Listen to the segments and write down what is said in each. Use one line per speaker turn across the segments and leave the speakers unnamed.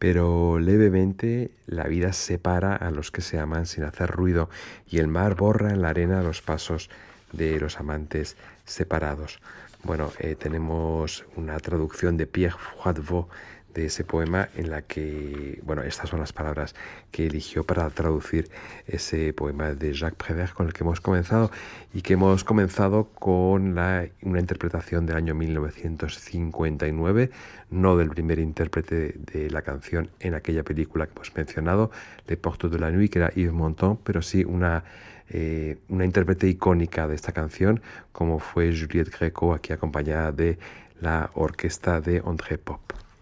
pero levemente la vida separa a los que se aman sin hacer ruido y el mar borra en la arena los pasos de los amantes separados. Bueno, tenemos una traducción de Pierre Froidevaux de ese poema en la que, bueno, estas son las palabras que eligió para traducir ese poema de Jacques Prévert con el que hemos comenzado y que hemos comenzado con una interpretación del año 1959, no del primer intérprete de la canción en aquella película que hemos mencionado, Les Portes de la Nuit, que era Yves Montand, pero sí una intérprete icónica de esta canción, como fue Juliette Gréco, aquí acompañada de la orquesta de André Pop.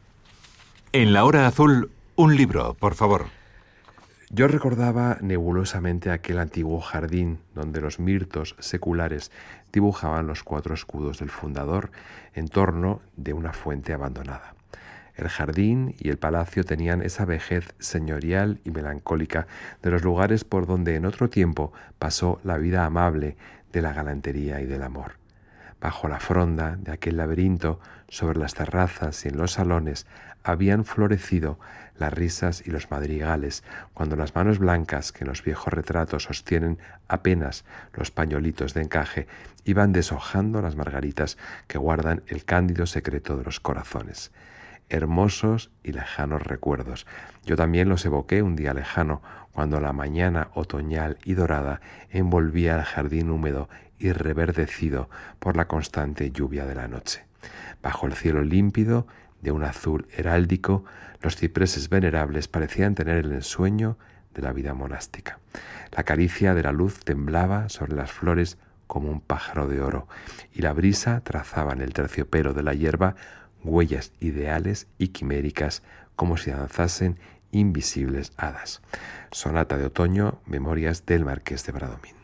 En la hora azul, un libro, por favor.
Yo recordaba nebulosamente aquel antiguo jardín donde los mirtos seculares dibujaban los 4 escudos del fundador en torno de una fuente abandonada. El jardín y el palacio tenían esa vejez señorial y melancólica de los lugares por donde en otro tiempo pasó la vida amable de la galantería y del amor. Bajo la fronda de aquel laberinto, sobre las terrazas y en los salones, habían florecido las risas y los madrigales, cuando las manos blancas que en los viejos retratos sostienen apenas los pañuelitos de encaje iban deshojando las margaritas que guardan el cándido secreto de los corazones. Hermosos y lejanos recuerdos. Yo también los evoqué un día lejano, cuando la mañana otoñal y dorada envolvía el jardín húmedo y reverdecido por la constante lluvia de la noche. Bajo el cielo límpido, de un azul heráldico, los cipreses venerables parecían tener el ensueño de la vida monástica. La caricia de la luz temblaba sobre las flores como un pájaro de oro, y la brisa trazaba en el terciopelo de la hierba huellas ideales y quiméricas, como si danzasen invisibles hadas. Sonata de otoño, memorias del Marqués de Bradomín.